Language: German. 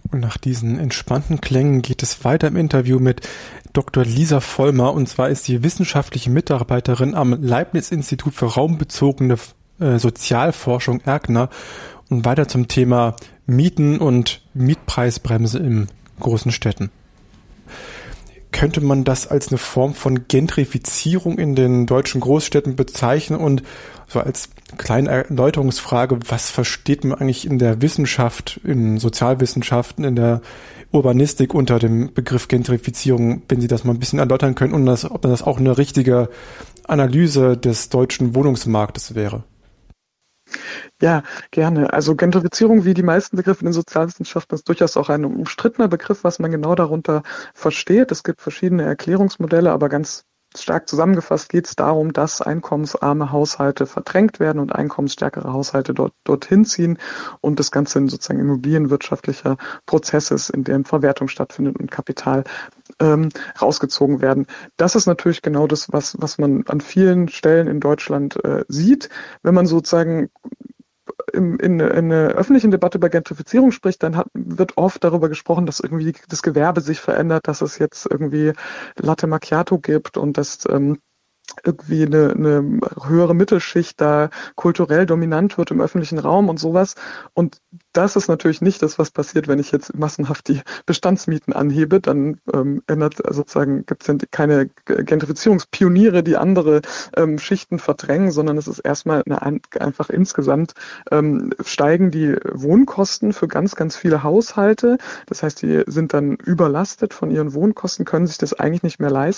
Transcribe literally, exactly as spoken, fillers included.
Und nach diesen entspannten Klängen geht es weiter im Interview mit Doktor Lisa Vollmer. Und zwar ist sie wissenschaftliche Mitarbeiterin am Leibniz-Institut für raumbezogene äh, Sozialforschung Erkner. Und weiter zum Thema Mieten und Mietpreisbremse in großen Städten. Könnte man das als eine Form von Gentrifizierung in den deutschen Großstädten bezeichnen? Und so als kleine Erläuterungsfrage, was versteht man eigentlich in der Wissenschaft, in Sozialwissenschaften, in der Urbanistik unter dem Begriff Gentrifizierung, wenn Sie das mal ein bisschen erläutern können und das, ob das auch eine richtige Analyse des deutschen Wohnungsmarktes wäre? Ja, gerne. Also Gentrifizierung, wie die meisten Begriffe in den Sozialwissenschaften, ist durchaus auch ein umstrittener Begriff, was man genau darunter versteht. Es gibt verschiedene Erklärungsmodelle, aber ganz stark zusammengefasst geht es darum, dass einkommensarme Haushalte verdrängt werden und einkommensstärkere Haushalte dort dorthin ziehen und das Ganze ein sozusagen immobilienwirtschaftlicher Prozess ist, in dem Verwertung stattfindet und Kapital ähm, rausgezogen werden. Das ist natürlich genau das, was, was man an vielen Stellen in Deutschland äh, sieht. Wenn man sozusagen in, in, in einer öffentlichen Debatte über Gentrifizierung spricht, dann hat, wird oft darüber gesprochen, dass irgendwie das Gewerbe sich verändert, dass es jetzt irgendwie Latte Macchiato gibt und dass ähm, irgendwie eine, eine höhere Mittelschicht da kulturell dominant wird im öffentlichen Raum und sowas. Und das ist natürlich nicht das, was passiert, wenn ich jetzt massenhaft die Bestandsmieten anhebe. Dann ähm, ändert sozusagen gibt es ja keine Gentrifizierungspioniere, die andere ähm, Schichten verdrängen, sondern es ist erstmal eine, einfach insgesamt ähm, steigen die Wohnkosten für ganz, ganz viele Haushalte. Das heißt, die sind dann überlastet von ihren Wohnkosten, können sich das eigentlich nicht mehr leisten.